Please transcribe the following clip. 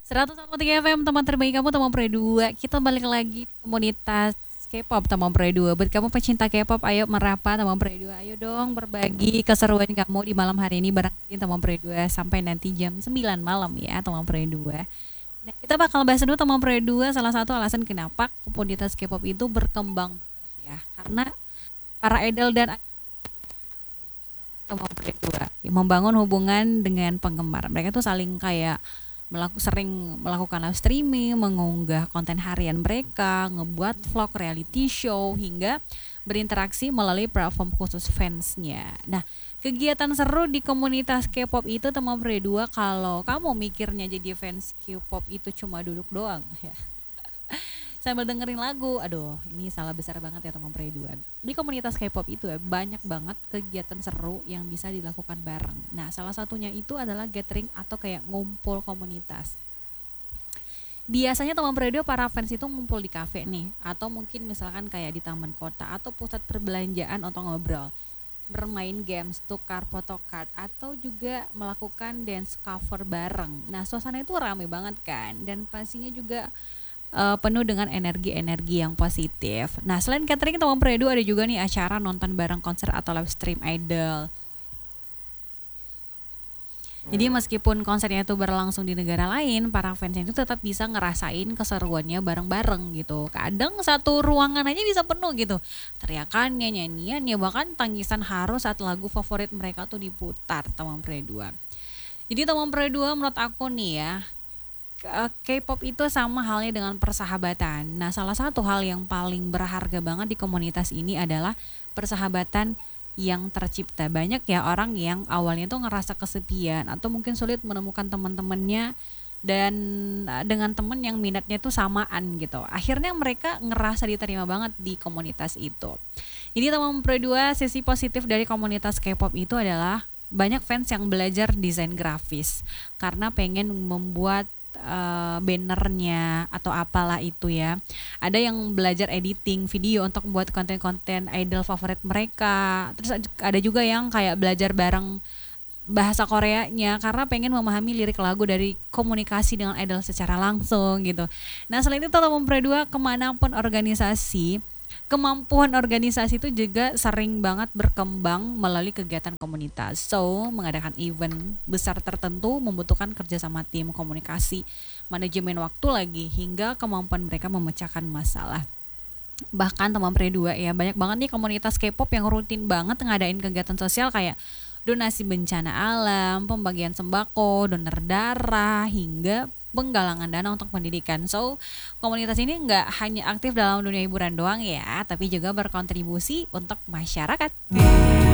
101,3 FM, teman terbaik kamu, teman Pre 2. Kita balik lagi komunitas K-pop teman Pre 2. Buat kamu pecinta K-pop, ayo merapat teman Pre 2. Ayo dong berbagi keseruan kamu di malam hari ini bareng teman Pre 2 sampai nanti jam 9 malam ya teman Pre 2. Nah, kita bakal bahas dulu teman Pre 2 salah satu alasan kenapa komunitas K-pop itu berkembang ya. Karena para idol dan teman Pre 2 membangun hubungan dengan penggemar. Mereka tuh saling kayak sering melakukan live streaming, mengunggah konten harian mereka, ngebuat vlog reality show hingga berinteraksi melalui platform khusus fansnya. Nah, kegiatan seru di komunitas K-pop itu teman Pre 2 kalau kamu mikirnya jadi fans K-pop itu cuma duduk doang ya sambil dengerin lagu. Aduh, ini salah besar banget ya teman Pre 2. Di komunitas K-pop itu ya banyak banget kegiatan seru yang bisa dilakukan bareng. Nah, salah satunya itu adalah gathering atau kayak ngumpul komunitas. Biasanya teman Pre 2 para fans itu ngumpul di kafe nih, atau mungkin misalkan kayak di taman kota atau pusat perbelanjaan untuk ngobrol, bermain games, tukar photocard, atau juga melakukan dance cover bareng. Nah, suasana itu rame banget kan, dan pastinya juga penuh dengan energi-energi yang positif. Nah, selain catering teman Predu ada juga nih acara nonton bareng konser atau live stream idol. Jadi meskipun konsernya itu berlangsung di negara lain, para fansnya itu tetap bisa ngerasain keseruannya bareng-bareng gitu. Kadang satu ruangan aja bisa penuh gitu. Teriakannya, nyanyiannya, bahkan tangisan harus saat lagu favorit mereka tuh diputar teman Predu. Jadi teman Predu menurut aku nih ya, K-pop itu sama halnya dengan persahabatan. Nah, salah satu hal yang paling berharga banget di komunitas ini adalah persahabatan yang tercipta. Banyak ya orang yang awalnya tuh ngerasa kesepian atau mungkin sulit menemukan teman-temannya dan dengan temen yang minatnya tuh samaan gitu. Akhirnya mereka ngerasa diterima banget di komunitas itu. Jadi teman Pro 2, sisi positif dari komunitas K-pop itu adalah banyak fans yang belajar desain grafis karena pengen membuat bannernya atau apalah itu ya. Ada yang belajar editing video untuk membuat konten-konten idol favorit mereka. Terus ada juga yang kayak belajar bareng bahasa Koreanya karena pengen memahami lirik lagu dari komunikasi dengan idol secara langsung gitu. Nah, selain itu teman Pro 2 kemanapun organisasi, kemampuan organisasi itu juga sering banget berkembang melalui kegiatan komunitas. So, mengadakan event besar tertentu membutuhkan kerjasama tim, komunikasi, manajemen waktu lagi, hingga kemampuan mereka memecahkan masalah. Bahkan teman Pre 2 ya, banyak banget nih komunitas K-pop yang rutin banget ngadain kegiatan sosial kayak donasi bencana alam, pembagian sembako, donor darah, hingga penggalangan dana untuk pendidikan. So, komunitas ini nggak hanya aktif dalam dunia hiburan doang ya, tapi juga berkontribusi untuk masyarakat.